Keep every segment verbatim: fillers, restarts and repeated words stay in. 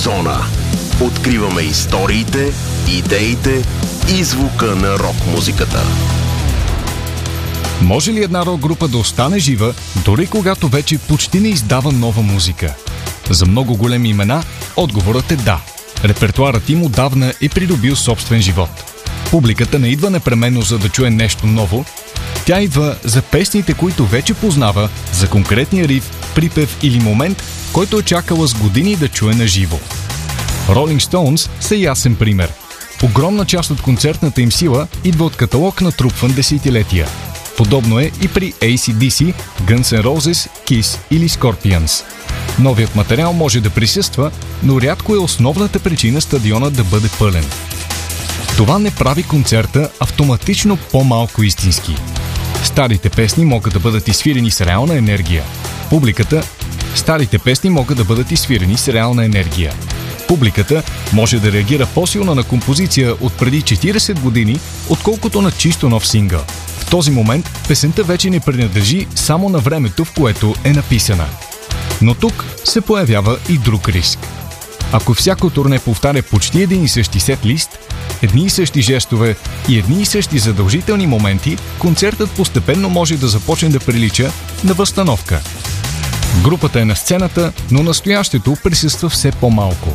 Зона. Откриваме историите, идеите и звука на рок-музиката. Може ли една рок-група да остане жива, дори когато вече почти не издава нова музика? За много големи имена отговорът е да. Репертуарът им отдавна е придобил собствен живот. Публиката не идва непременно за да чуе нещо ново. Тя идва за песните, които вече познава, за конкретния риф, припев или момент, който е чакала с години да чуе на живо. Rolling Stones са ясен пример. Огромна част от концертната им сила идва от каталог натрупван десетилетия. Подобно е и при Ей Си Ди Си, Guns N' Roses, Kiss или Scorpions. Новият материал може да присъства, но рядко е основната причина стадионът да бъде пълен. Това не прави концерта автоматично по-малко истински. Старите песни могат да бъдат изсвирени с реална енергия. Публиката Старите песни могат да бъдат изсвирени с реална енергия. Публиката може да реагира по-силно на композиция от преди четиридесет години, отколкото на чисто нов сингъл. В този момент песента вече не принадлежи само на времето, в което е написана. Но тук се появява и друг риск. Ако всяко турне повтаря почти един и същи сет-лист, едни и същи жестове и едни и същи задължителни моменти, концертът постепенно може да започне да прилича на възстановка. Групата е на сцената, но настоящето присъства все по-малко.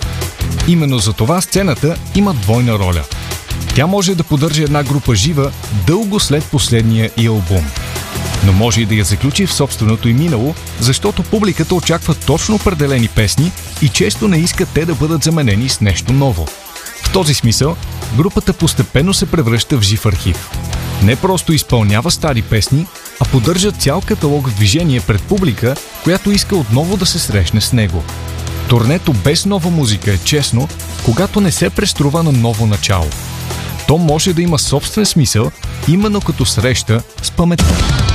Именно за това сцената има двойна роля. Тя може да поддържа една група жива дълго след последния й албум. Но може и да я заключи в собственото й минало, защото публиката очаква точно определени песни и често не иска те да бъдат заменени с нещо ново. В този смисъл, групата постепенно се превръща в жив архив. Не просто изпълнява стари песни, а поддържа цял каталог в движение пред публика, която иска отново да се срещне с него. Турнето без нова музика е честно, когато не се преструва на ново начало. То може да има собствен смисъл, именно като среща с паметта.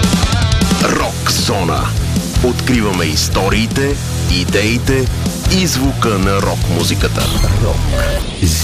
Рок Зона. Откриваме историите, идеите и звука на рок-музиката.